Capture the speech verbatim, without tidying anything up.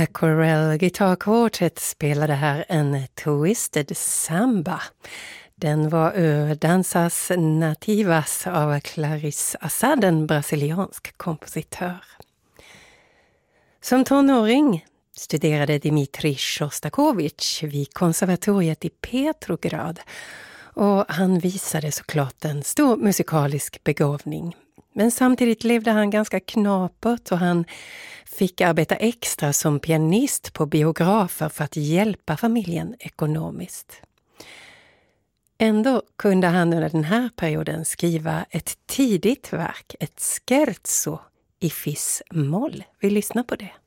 Acquarell Guitar Quartet spelade här en Twisted Samba. Den var ur Danzas Nativas av Clarice Assad, en brasiliansk kompositör. Som tonåring studerade Dmitrij Shostakovich vid konservatoriet i Petrograd och han visade såklart en stor musikalisk begåvning. Men samtidigt levde han ganska knapert och han fick arbeta extra som pianist på biografer för att hjälpa familjen ekonomiskt. Ändå kunde han under den här perioden skriva ett tidigt verk, ett scherzo i fis-moll. Vi lyssnar på det.